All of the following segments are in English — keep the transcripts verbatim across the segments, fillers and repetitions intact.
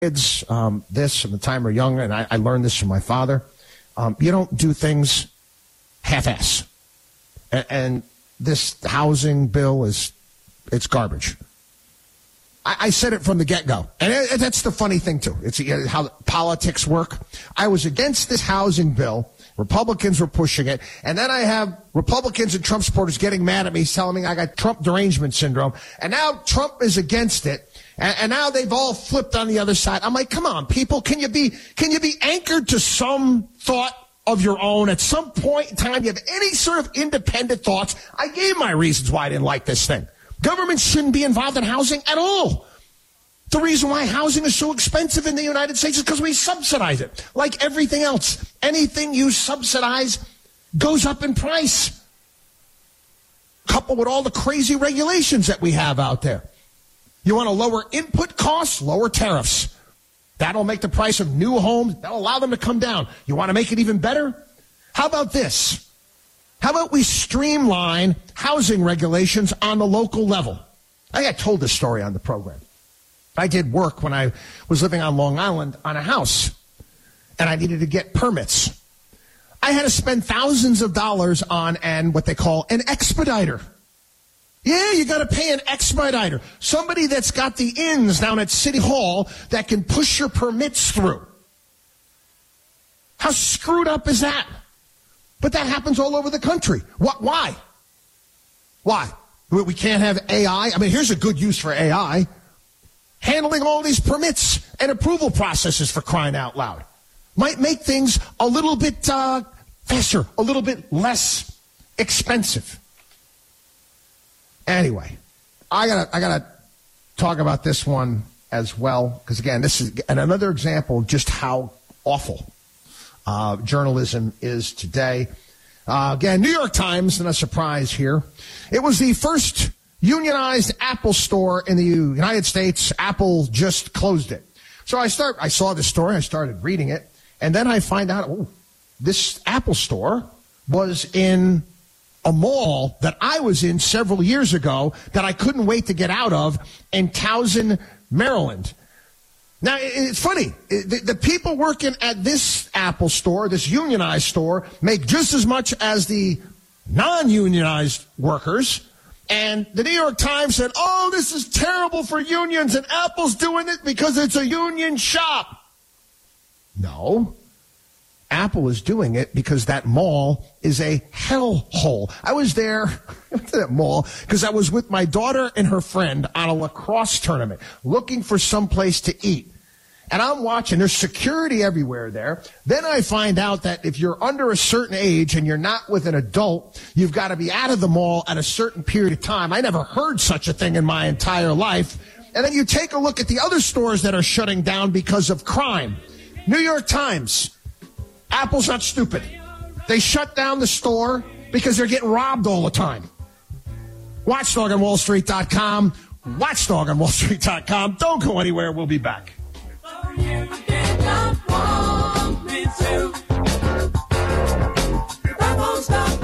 kids um, this from the time we're young, and I, I learned this from my father. Um, you don't do things half-ass. And, and this housing bill is, it's garbage. I, I said it from the get-go. And it, that's the funny thing, too. It's uh, how politics work. I was against this housing bill. Republicans were pushing it. And then I have Republicans and Trump supporters getting mad at me, telling me I got Trump derangement syndrome. And now Trump is against it. And, and now they've all flipped on the other side. I'm like, come on, people. Can you be, can you be anchored to some thought of your own? At some point in time, you have any sort of independent thoughts. I gave my reasons why I didn't like this thing. Government shouldn't be involved in housing at all. The reason why housing is so expensive in the United States is because we subsidize it. Like everything else, anything you subsidize goes up in price. Coupled with all the crazy regulations that we have out there. You want to lower input costs, lower tariffs. That'll make the price of new homes, that'll allow them to come down. You want to make it even better? How about this? How about we streamline housing regulations on the local level? I got told this story on the program. I did work when I was living on Long Island on a house, and I needed to get permits. I had to spend thousands of dollars on an what they call an expediter. Yeah, you got to pay an expediter. Somebody that's got the ins down at City Hall that can push your permits through. How screwed up is that? But that happens all over the country. What? Why? Why? We can't have A I? I mean, here's a good use for A I. Handling all these permits and approval processes, for crying out loud. Might make things a little bit uh, faster, a little bit less expensive. Anyway, I gotta I gotta talk about this one as well, because again, this is another example of just how awful uh, journalism is today. Uh, again, New York Times, and a surprise here. It was the first unionized Apple store in the United States. Apple just closed it. So I start. I saw this story. I started reading it, and then I find out, oh, this Apple store was in a mall that I was in several years ago that I couldn't wait to get out of in Towson, Maryland. Now, it's funny. The, the people working at this Apple store, this unionized store, make just as much as the non-unionized workers. And the New York Times said, oh, this is terrible for unions, and Apple's doing it because it's a union shop. No. Apple is doing it because that mall is a hellhole. I was there at that mall because I was with my daughter and her friend on a lacrosse tournament looking for some place to eat. And I'm watching. There's security everywhere there. Then I find out that if you're under a certain age and you're not with an adult, you've got to be out of the mall at a certain period of time. I never heard such a thing in my entire life. And then you take a look at the other stores that are shutting down because of crime. New York Times. Apple's not stupid. They shut down the store because they're getting robbed all the time. Watchdog on Wall Street dot com. Watchdog on Wall Street dot com. Don't go anywhere. We'll be back. You did not want me to. I won't stop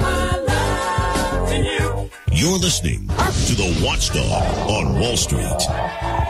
my loving you. You're listening to the Watchdog on Wall Street.